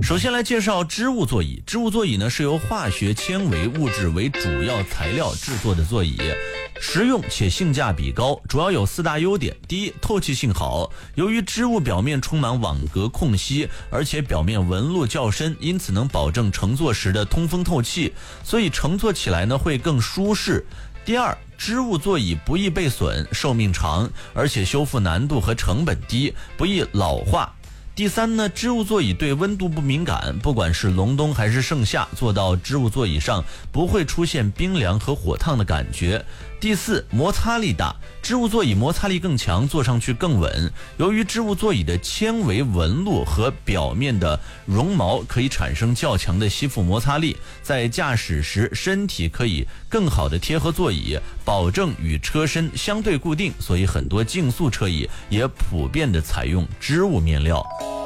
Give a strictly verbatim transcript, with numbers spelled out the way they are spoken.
首先来介绍织物座椅。织物座椅呢是由化学纤维物质为主要材料制作的座椅，实用且性价比高，主要有四大优点。第一，透气性好，由于织物表面充满网格空隙，而且表面纹路较深，因此能保证乘坐时的通风透气，所以乘坐起来呢会更舒适。第二，织物座椅不易被损，寿命长，而且修复难度和成本低，不易老化。第三呢，织物座椅对温度不敏感，不管是隆冬还是盛夏，坐到织物座椅上不会出现冰凉和火烫的感觉。第四，摩擦力大，织物座椅摩擦力更强，坐上去更稳。由于织物座椅的纤维纹路和表面的绒毛可以产生较强的吸附摩擦力，在驾驶时身体可以更好的贴合座椅，保证与车身相对固定，所以很多竞速车椅也普遍的采用织物面料。